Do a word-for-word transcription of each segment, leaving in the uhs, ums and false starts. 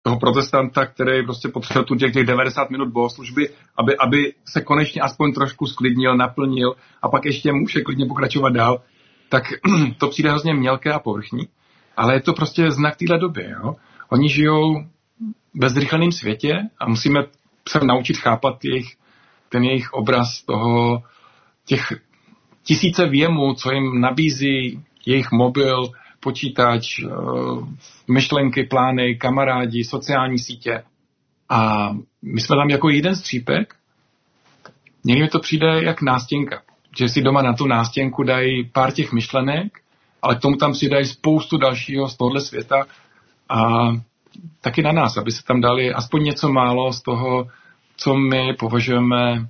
toho protestanta, který prostě potřeboval tu těch, těch devadesát minut bohoslužby, aby, aby se konečně aspoň trošku sklidnil, naplnil a pak ještě může klidně pokračovat dál, tak to přijde hrozně mělké a povrchní, ale je to prostě znak téhle doby. Jo? Oni žijou ve zrychleném světě a musíme se naučit chápat jejich, ten jejich obraz toho, těch tisíce věmů, co jim nabízí jejich mobil, počítač, myšlenky, plány, kamarádi, sociální sítě. A my jsme tam jako jeden střípek. Někdy mi to přijde jak nástěnka. Že si doma na tu nástěnku dají pár těch myšlenek, ale k tomu tam přidají spoustu dalšího z tohohle světa a taky na nás, aby se tam dali aspoň něco málo z toho, co my považujeme,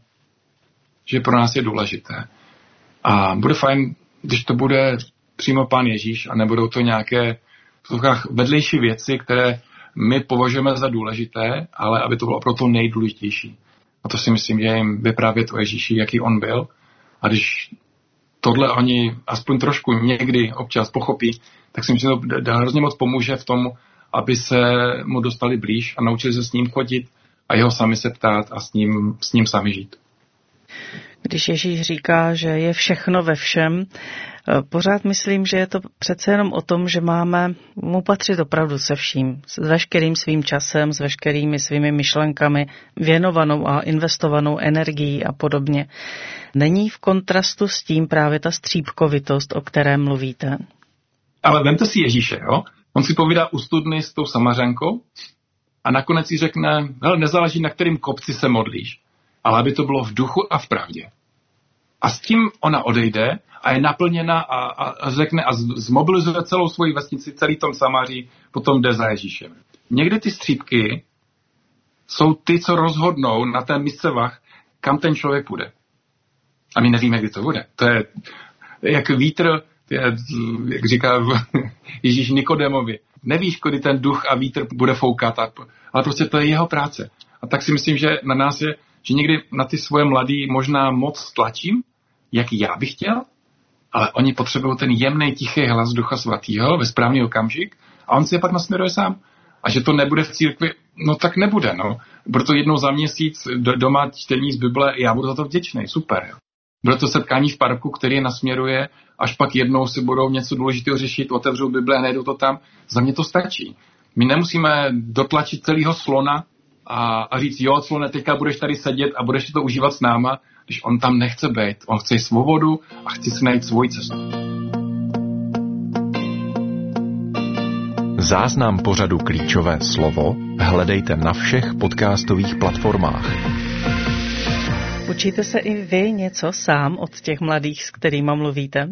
že pro nás je důležité. A bude fajn, když to bude přímo Pán Ježíš a nebudou to nějaké vedlejší věci, které my považujeme za důležité, ale aby to bylo opravdu to nejdůležitější. A to si myslím, že jim vyprávět o Ježíši, jaký on byl. A když tohle oni aspoň trošku někdy občas pochopí, tak si myslím, že to hrozně moc pomůže v tom, aby se mu dostali blíž a naučili se s ním chodit a jeho sami se ptát a s ním, s ním sami žít. Když Ježíš říká, že je všechno ve všem, pořád myslím, že je to přece jenom o tom, že máme mu patřit opravdu se vším, s veškerým svým časem, s veškerými svými myšlenkami, věnovanou a investovanou energií a podobně. Není v kontrastu s tím právě ta střípkovitost, o které mluvíte? Ale vemte si Ježíše, jo? On si povídá u studny s tou Samařankou a nakonec si řekne, hele, nezáleží, na kterým kopci se modlíš, ale aby to bylo v duchu a v pravdě. A s tím ona odejde a je naplněna a, a, a řekne a zmobilizuje celou svoji vesnici, celý tom Samaří, potom jde za Ježíšem. Někdy ty střípky jsou ty, co rozhodnou na té misce vah, kam ten člověk půjde. A my nevíme, kdy to bude. To je jak vítr, je, jak říká Ježíš Nikodémovi. Nevíš, kdy ten duch a vítr bude foukat, ale prostě to je jeho práce. A tak si myslím, že na nás je, že někdy na ty svoje mladý možná moc tlačím, jak já bych chtěl, ale oni potřebují ten jemný, tichý hlas Ducha Svatého ve správný okamžik a on si je pak nasměruje sám. A že to nebude v církvi, no tak nebude, no. Bude to jednou za měsíc do, doma čtení z Bible, já budu za to vděčný, super. Jo. Bude to setkání v parku, který je nasměruje, až pak jednou si budou něco důležitého řešit, otevřou Bible a najdou to tam. Za mě to stačí. My nemusíme dotlačit celého slona a, a říct, jo, slone, teďka budeš tady sedět a budeš to užívat s náma, když on tam nechce být. On chce svobodu a chce si najít svoji cestu. Záznam pořadu Klíčové slovo hledejte na všech podcastových platformách. Učíte se i vy něco sám od těch mladých, s kterýma mluvíte?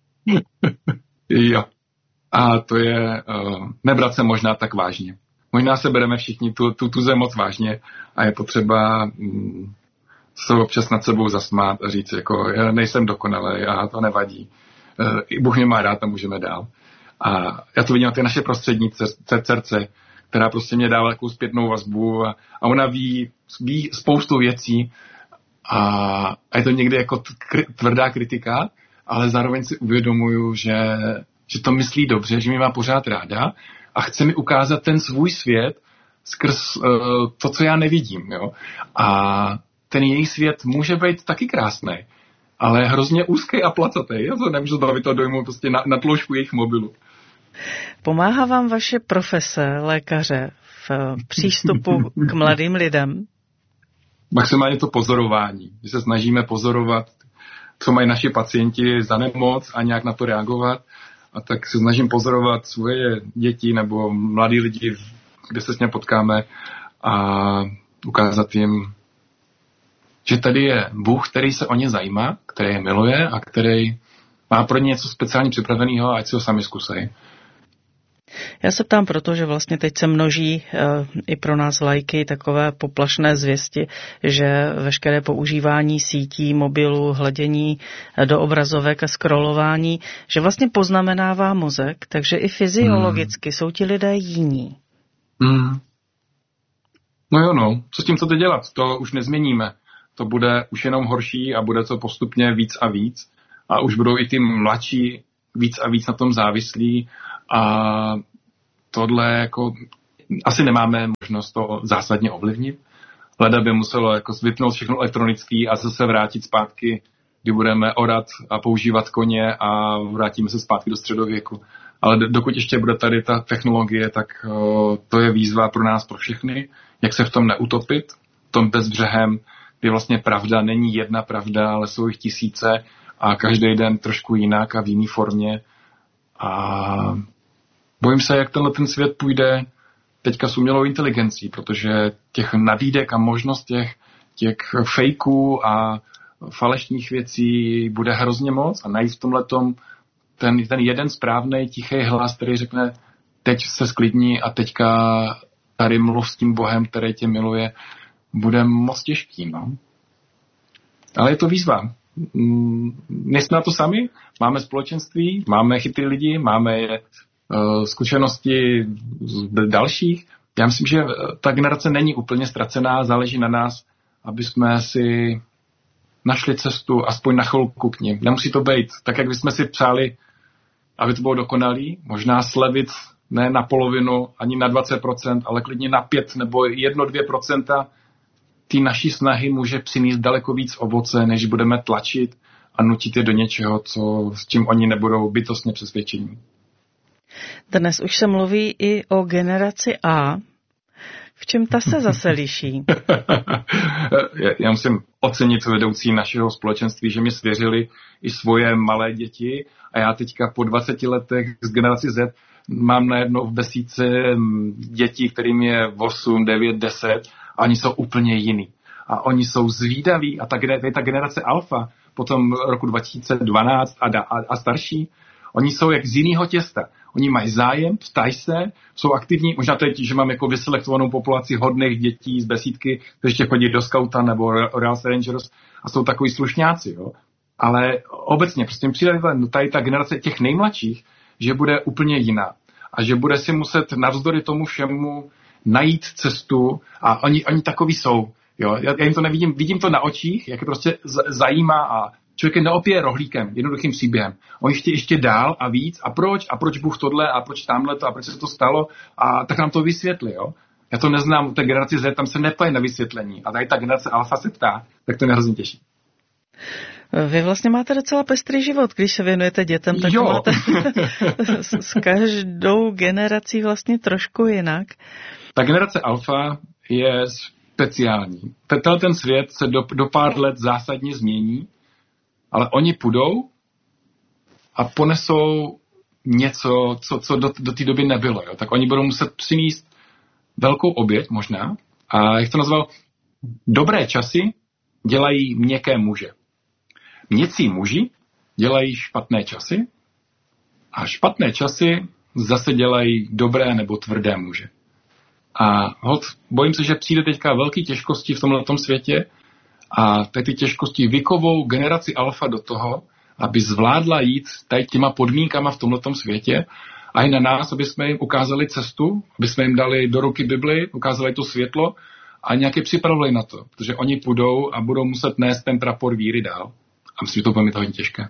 Jo. A to je uh, nebrat se možná tak vážně. Možná se bereme všichni tu, tu, tu zem moc vážně a je potřeba um, se občas nad sebou zasmát a říct, jako já nejsem dokonalý a to nevadí. Uh, I Bůh mě má rád a můžeme dál. A já to vidím na ty naše prostřední dcerce, která prostě mě dává takovou zpětnou vazbu a, a ona ví, ví spoustu věcí a, a je to někdy jako tvrdá kritika, ale zároveň si uvědomuju, že, že to myslí dobře, že mě má pořád ráda a chce mi ukázat ten svůj svět skrz uh, to, co já nevidím. Jo? A ten její svět může být taky krásný, ale hrozně úzký a placatý. Já to nemůžu zbavit toho dojmu prostě na, na tloušku jejich mobilu. Pomáhá vám vaše profese lékaře v přístupu k mladým lidem? Maximálně to pozorování. My se snažíme pozorovat, co mají naši pacienti za nemoc a nějak na to reagovat. A tak se snažím pozorovat svoje děti nebo mladí lidi, kde se s ním potkáme a ukázat jim, že tady je Bůh, který se o ně zajímá, který je miluje a který má pro ně něco speciálně připraveného, ať si ho sami zkusej. Já se ptám proto, že vlastně teď se množí e, i pro nás lajky takové poplašné zvěsti, že veškeré používání sítí, mobilů, hledění do obrazovek a scrollování, že vlastně poznamenává mozek, takže i fyziologicky hmm. jsou ti lidé jiní. Hmm. No jo, no. Co s tím chcete dělat? To už nezměníme. To bude už jenom horší a bude to postupně víc a víc. A už budou i ty mladší víc a víc na tom závislí. A tohle jako asi nemáme možnost to zásadně ovlivnit. Leda by muselo jako vypnout všechno elektronický a zase vrátit zpátky, kdy budeme orat a používat koně a vrátíme se zpátky do středověku. Ale dokud ještě bude tady ta technologie, tak uh, to je výzva pro nás, pro všechny, jak se v tom neutopit, v tom bezbřehem, kdy vlastně pravda není jedna pravda, ale jsou jich tisíce a každý den trošku jinak a v jiné formě. A bojím se, jak tenhle ten svět půjde teďka s umělou inteligencí, protože těch nabídek a možnost těch, těch fejků a falešných věcí bude hrozně moc a najít v tomhletom ten, ten jeden správný tichý hlas, který řekne, teď se sklidni a teďka tady mluv s tím Bohem, který tě miluje, bude moc těžký. No. Ale je to výzva. Nejsme na to sami, máme společenství, máme chytrý lidi, máme uh, zkušenosti z dalších. Já myslím, že ta generace není úplně ztracená, záleží na nás, aby jsme si našli cestu aspoň na chvilku k nim. Nemusí to být tak, jak bychom si přáli, aby to bylo dokonalý. Možná slevit ne na polovinu, ani na dvacet procent, ale klidně na pět nebo jedno dvě procenta. Ty naší snahy může přinést daleko víc ovoce, než budeme tlačit a nutit je do něčeho, co, s čím oni nebudou bytostně přesvědčení. Dnes už se mluví i o generaci A. V čem ta se zase liší? Já musím ocenit vedoucí našeho společenství, že mi svěřili i svoje malé děti a já teďka po dvaceti letech z generaci Z mám najednou v besídce děti, kterým je osm, devět, deset a oni jsou úplně jiný. A oni jsou zvídaví a ta, ta generace alfa potom roku dva tisíce dvanáct a, da, a, a starší, oni jsou jak z jiného těsta. Oni mají zájem, ptají se, jsou aktivní, možná to je tí, že mám jako vyselektovanou populaci hodných dětí z besídky, kteří ještě chodí do skauta nebo Royal Rangers a jsou takový slušňáci. Jo. Ale obecně, prostě mi přijde tady ta generace těch nejmladších, že bude úplně jiná a že bude si muset navzdory tomu všemu najít cestu a oni, oni takový jsou. Jo. Já, já jim to nevidím, vidím to na očích, jak je prostě zajímá a člověk je neopije rohlíkem, jednoduchým příběhem. Oni chtějí ještě dál a víc a proč a proč Bůh tohle a proč tamhle to a proč se to stalo a tak nám to vysvětli. Jo. Já to neznám, u té generaci Z tam se neptají na vysvětlení a tady ta generace alfa se ptá, tak to mě hrozně těší. Vy vlastně máte docela pestrý život, když se věnujete dětem, tak jo. máte s každou generací vlastně trošku jinak. Ta generace alfa je speciální. Tenhle ten svět se do, do pár let zásadně změní, ale oni půjdou a ponesou něco, co, co do, do té doby nebylo. Jo. Tak oni budou muset přinést velkou oběť možná. A jak to nazval, dobré časy dělají měkké muže. Měkcí muži dělají špatné časy a špatné časy zase dělají dobré nebo tvrdé muže. A hod, bojím se, že přijde teďka velký těžkosti v tomhletom světě a tady ty těžkosti vykovou generaci alfa do toho, aby zvládla jít tady těma podmínkama v tomhletom světě a i na nás, aby jsme jim ukázali cestu, aby jsme jim dali do ruky Bibli, ukázali to světlo a nějaké připravili na to, protože oni půjdou a budou muset nést ten prapor víry dál. A myslím, že to bude mít hodně těžké.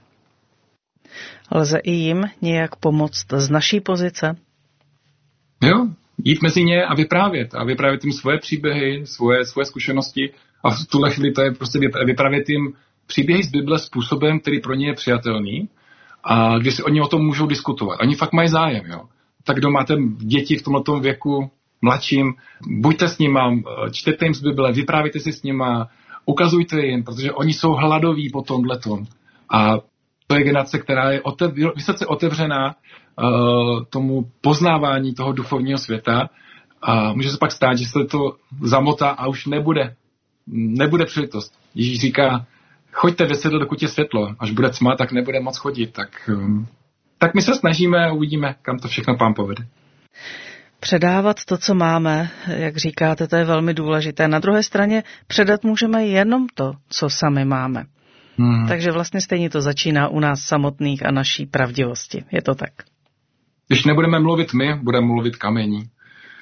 Lze i jim nějak pomoct z naší pozice? Jo, jít mezi ně a vyprávět. A vyprávět jim svoje příběhy, svoje, svoje zkušenosti. A v tuhle chvíli to je prostě vyprávět jim příběhy z Bible způsobem, který pro ně je přijatelný. A když si oni o tom můžou diskutovat. Oni fakt mají zájem, jo. Tak kdo máte děti v tomto věku, mladším, buďte s nima, čtěte jim z Bible, vyprávějte si s nima, ukazujte jim, protože oni jsou hladoví po tomhletom. A to je generace, která je otev, vysoce otevřená uh, tomu poznávání toho duchovního světa. A může se pak stát, že se to zamotá a už nebude. Nebude příležitost. Ježíš říká, choďte ve světlo, dokud je světlo. Až bude tma, tak nebude moc chodit. Tak, um, tak my se snažíme a uvidíme, kam to všechno Pán povede. Předávat to, co máme, jak říkáte, to je velmi důležité. Na druhé straně předat můžeme jenom to, co sami máme. Hmm. Takže vlastně stejně to začíná u nás samotných a naší pravdivosti. Je to tak? Když nebudeme mluvit my, budeme mluvit kamení.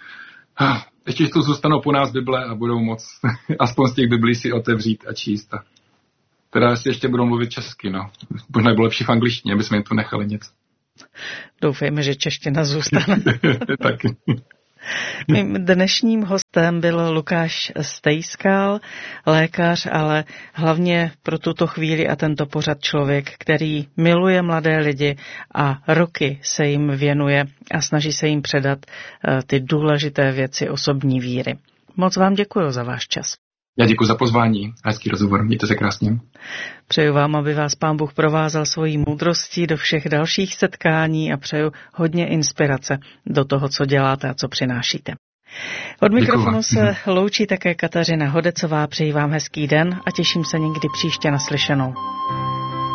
Ještě tu zůstanou po nás Bible a budou moc aspoň z těch Biblí si otevřít a číst. Teda si ještě budou mluvit česky, no. Možná bylo lepší v angličtině, aby jsme jim tu nechali něco. Doufejme, že čeština zůstane. Taky. Mým dnešním hostem byl Lukáš Stejskal, lékař, ale hlavně pro tuto chvíli a tento pořad člověk, který miluje mladé lidi a roky se jim věnuje a snaží se jim předat ty důležité věci osobní víry. Moc vám děkuji za váš čas. Já děkuji za pozvání. Hezký rozhovor. Mějte se krásně. Přeju vám, aby vás Pán Bůh provázel svojí moudrostí do všech dalších setkání a přeju hodně inspirace do toho, co děláte a co přinášíte. Od mikrofonu se loučí také Kateřina Hodecová. Přeji vám hezký den a těším se někdy příště naslyšenou.